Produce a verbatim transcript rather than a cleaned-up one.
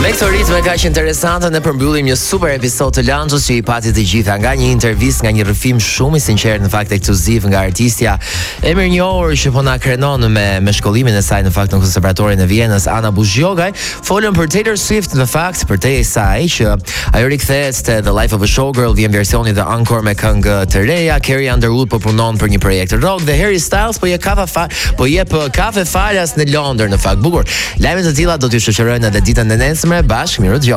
Me këto ritme kaq interesante ne përmbyllim një super episod të Lanxhës që i pati të gjitha nga një intervistë, nga një rrëfim shumë i sinqert, në fakt ekskluziv nga artistja e mirënjohur që po na krenon me me shkollimin e saj në fakt në Konservatorin e Vienës, Ana Buzhjogaj. Folëm për Taylor Swift në fakt, për te e saj që ajo rikthehet te The Life of a Showgirl, vjen versioni të Encore me këngë të reja. Carrie Underwood po punon për një projekt rock dhe Harry Styles po jep kafe fa, po jep kafe falas në Londër në fakt. Bukur. Lajmet të tilla do t'ju shoqërojnë edhe ditën e nesërme bashkë. Mirë dëgjofshi.